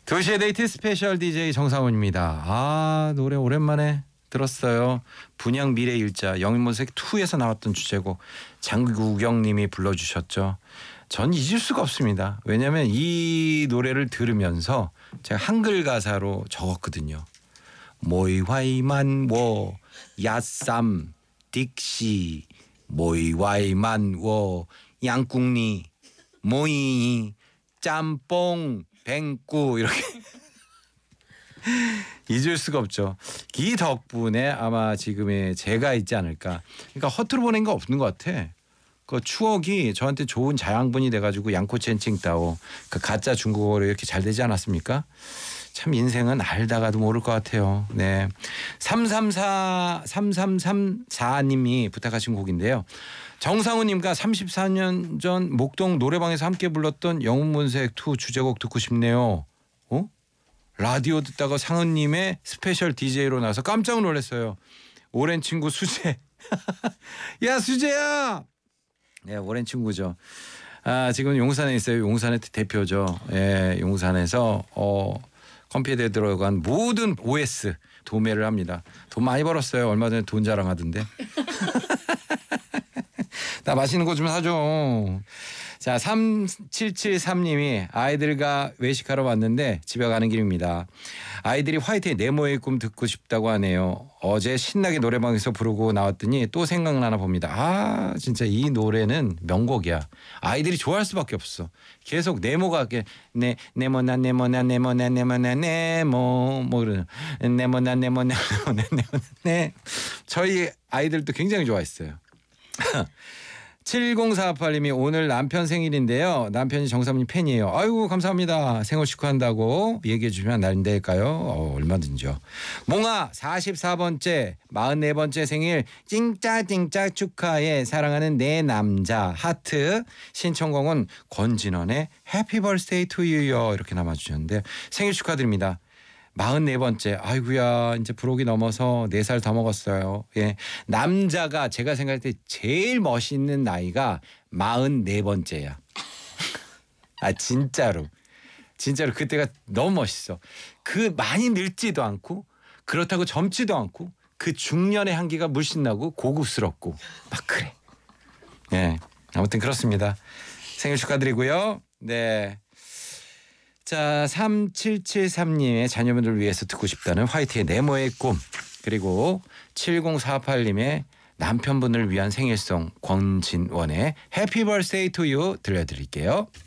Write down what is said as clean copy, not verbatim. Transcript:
2시의 데이트 스페셜 DJ 정상훈입니다. 아, 노래 오랜만에 들었어요. 분양 미래일자 영인모색 2에서 나왔던 주제곡 장구경님이 불러주셨죠. 전 잊을 수가 없습니다. 왜냐하면 이 노래를 들으면서 제가 한글 가사로 적었거든요. 모이와이만워 야쌈 딕시 모이와이만워 양꿍니 모이 짬뽕 뱅꾸 이렇게 잊을 수가 없죠. 이 덕분에 아마 지금의 제가 있지 않을까. 그러니까 허투루 보낸 거 없는 것 같아. 그 추억이 저한테 좋은 자양분이 돼가지고 양코첸 칭따오 그 가짜 중국어로 이렇게 잘 되지 않았습니까? 참 인생은 알다가도 모를 것 같아요. 네, 3334님이 부탁하신 곡인데요. 정상우님과 34년 전 목동 노래방에서 함께 불렀던 영웅문색 2 주제곡 듣고 싶네요. 어? 라디오 듣다가 상은님의 스페셜 DJ로 나서 깜짝 놀랐어요. 오랜 친구 수재. 야 수재야. 네, 오랜 친구죠. 아, 지금 용산에 있어요. 용산의 대표죠. 예, 용산에서 컴퓨터에 들어간 모든 OS 도매를 합니다. 돈 많이 벌었어요. 얼마 전에 돈 자랑하던데. 나 맛있는 거 좀 사줘. 자, 3773님이 아이들과 외식하러 왔는데 집에 가는 길입니다. 아이들이 화이트의 네모의 꿈 듣고 싶다고 하네요. 어제 신나게 노래방에서 부르고 나왔더니 또 생각나나 봅니다. 아, 진짜 이 노래는 명곡이야. 아이들이 좋아할 수밖에 없어. 계속 네모가 네모나 네모나 네모나 네모나 네모 뭐 그러는 네모나 네모나 네모나 네모나 네. 저희 아이들도 굉장히 좋아했어요. 7048님이 오늘 남편 생일인데요. 남편이 정사모님 팬이에요. 아이고 감사합니다. 생일 축하한다고 얘기해 주시면 안 될까요? 얼마든지요. 몽아 44번째 44번째 생일 찡짜찡짜 축하해. 사랑하는 내 남자 하트. 신청곡은 권진원의 해피 버스데이 투 유요 이렇게 남아주셨는데 생일 축하드립니다. 44번째. 아이고야 이제 부록이 넘어서 4살 더 먹었어요. 예, 남자가 제가 생각할 때 제일 멋있는 나이가 44번째야. 아 진짜로 그때가 너무 멋있어. 그 많이 늙지도 않고 그렇다고 젊지도 않고 그 중년의 향기가 물씬 나고 고급스럽고 막 그래. 예, 아무튼 그렇습니다. 생일 축하드리고요. 네. 자, 3773님의 자녀분들을 위해서 듣고 싶다는 화이트의 네모의 꿈, 그리고 7048님의 남편분을 위한 생일송 권진원의 해피 버스데이 투 유 들려드릴게요.